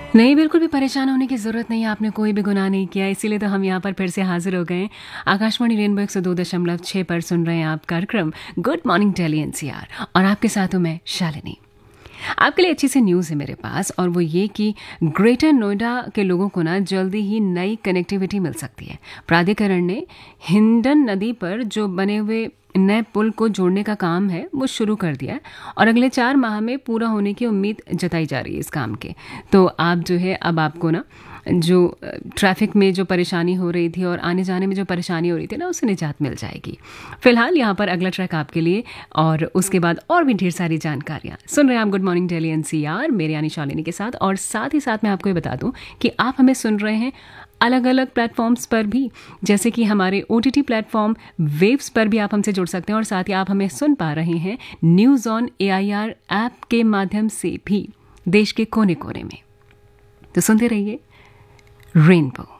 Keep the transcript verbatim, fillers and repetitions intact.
नहीं, बिल्कुल भी परेशान होने की ज़रूरत नहीं है, आपने कोई भी गुनाह नहीं किया, इसीलिए तो हम यहाँ पर फिर से हाज़िर हो गए हैं। आकाशवाणी रेनबो एक सौ दो दशमलव छह पर सुन रहे हैं आप कार्यक्रम गुड मॉर्निंग दिल्ली एनसीआर और आपके साथ हूँ मैं शालिनी। आपके लिए अच्छी सी न्यूज़ है मेरे पास और वो ये कि ग्रेटर नोएडा के लोगों को ना जल्दी ही नई कनेक्टिविटी मिल सकती है। प्राधिकरण ने हिंडन नदी पर जो बने हुए नए पुल को जोड़ने का काम है वो शुरू कर दिया है और अगले चार माह में पूरा होने की उम्मीद जताई जा रही है इस काम के। तो आप जो है अब आपको ना जो ट्रैफिक में जो परेशानी हो रही थी और आने जाने में जो परेशानी हो रही थी ना उससे निजात मिल जाएगी। फिलहाल यहाँ पर अगला ट्रैक आपके लिए और उसके बाद और भी ढेर सारी जानकारियाँ सुन रहे हैं आप गुड मॉर्निंग दिल्ली एनसीआर मेरे यानी शालिनी के साथ। और साथ ही साथ मैं आपको ये बता दूँ कि आप हमें सुन रहे हैं अलग अलग प्लेटफॉर्म्स पर भी, जैसे कि हमारे ओटीटी प्लेटफॉर्म वेव्स पर भी आप हमसे जुड़ सकते हैं और साथ ही आप हमें सुन पा रहे हैं न्यूज़ ऑन एआईआर ऐप के माध्यम से भी देश के कोने कोने में। तो सुनते रहिए रेनबो।